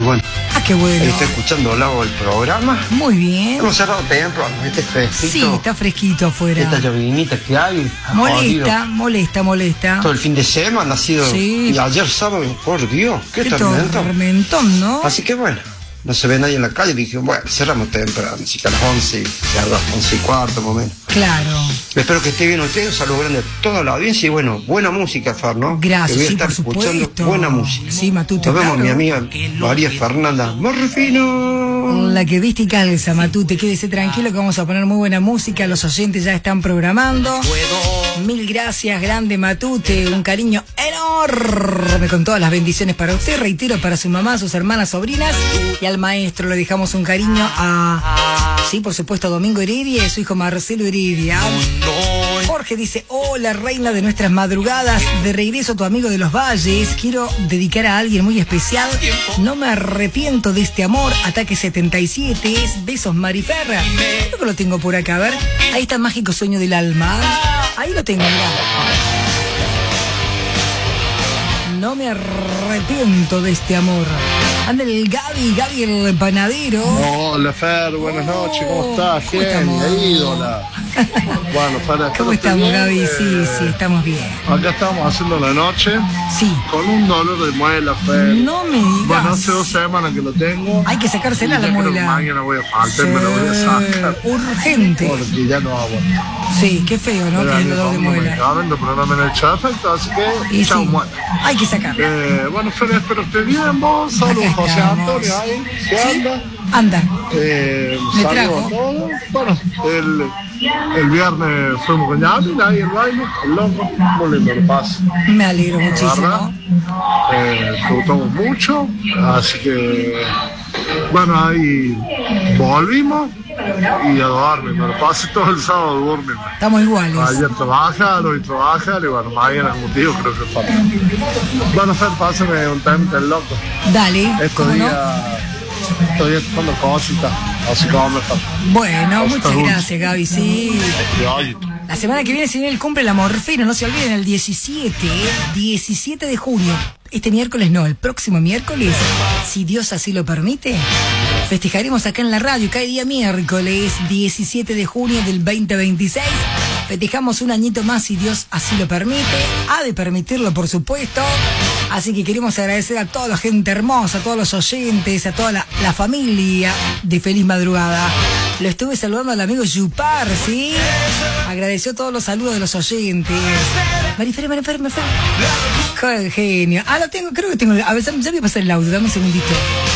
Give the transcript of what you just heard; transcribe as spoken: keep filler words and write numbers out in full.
bueno. Ah, qué bueno. Estoy escuchando al lado del programa. Muy bien. Hemos cerrado temprano, este fresquito. Sí, está fresquito afuera. Esta llovinita que hay. Molesta, jodido. molesta, molesta. Todo el fin de semana ha sido. Sí. Y ayer sábado, por Dios, qué, Qué tormento. tormentón, ¿no? Así que bueno, no se ve nadie en la calle. Dije, bueno, cerramos temprano. Así que a las once, ya a las once y cuarto, más o menos. Claro. Espero que esté bien usted. Un saludo grande a toda la audiencia. Y bueno, buena música, Fer, ¿no? Gracias, que voy a sí, estar por supuesto. escuchando buena música. Sí, Matute, Nos vemos, claro. mi amiga María Fernanda Morfino. La que viste y calza, Matute, quédese tranquilo que vamos a poner muy buena música, los oyentes ya están programando. Mil gracias, grande Matute, un cariño enorme con todas las bendiciones para usted, reitero, para su mamá, sus hermanas, sobrinas y al maestro le dejamos un cariño a, sí, por supuesto, a Domingo Heredia y su hijo Marcelo Heredia. Jorge dice, hola reina de nuestras madrugadas, de regreso tu amigo de los Valles, quiero dedicar a alguien muy especial, no me arrepiento de este amor, Ataque setenta y siete, besos Mariferra, creo que lo tengo por acá, a ver, ahí está Mágico Sueño del Alma, ahí lo tengo, mirá. No me arrepiento de este amor. Anda el Gaby, Gaby el panadero. Hola Fer, buenas noches, ¿cómo estás? ¿Cómo estamos? Genia, ídola. Bueno, Fer, espero ¿Cómo estés estamos, bien. Gaby? Sí, Eh, sí, estamos bien. Acá estamos haciendo la noche Sí. con un dolor de muela, Fer. No me digas. Bueno, hace dos semanas que lo tengo. Hay que sacársela Y la ya creo que muela. mañana voy a faltar, me lo voy a sacar. Urgente. Porque ya no aguanto. Sí, qué feo, ¿no? Pero Que el me dolor de pongo muela. medicamento, pero no me han hecho efecto, así que Y chao, sí, muela. hay que sacarla. Eh, bueno, Fer, espero que estés bien, vos. Saludos, Acá José estamos. Antonio, ahí. ¿Qué ¿Sí? anda? Anda. Eh, Me saludos trajo. a todos. Bueno, el, el viernes fuimos con Yami, ahí el baile, el loco, muy lindo lo paso. Me alegro La verdad, muchísimo. eh, disfrutamos mucho, así que, bueno, ahí volvimos y a dormir, me lo pasé todo el sábado durmiendo. Estamos iguales. Ayer trabajar, hoy trabajar y bueno, mañana como te digo creo que falta. Bueno, Fer, pásame un tema del loco. Dale, Estos ¿cómo no? días estoy haciendo cositas, así que vamos a estar. Bueno, Hasta muchas luego. gracias, Gaby, sí. Ay, La semana que viene se viene el cumple de la Morfina, no se olviden, el diecisiete, diecisiete de junio. Este miércoles no, el próximo miércoles, si Dios así lo permite, festejaremos acá en la radio, cada día miércoles, diecisiete de junio del veinte veintiséis. Festejamos un añito más si Dios así lo permite. Ha de permitirlo, por supuesto. Así que queremos agradecer a toda la gente hermosa, a todos los oyentes, a toda la, la familia de Feliz Madrugada. Lo estuve saludando al amigo Yupar, ¿sí? Agradeció todos los saludos de los oyentes. Marifer, Marifer, Marifer. Qué genio. Ah, lo tengo, creo que tengo. A ver, ya me voy a pasar el audio, dame un segundito.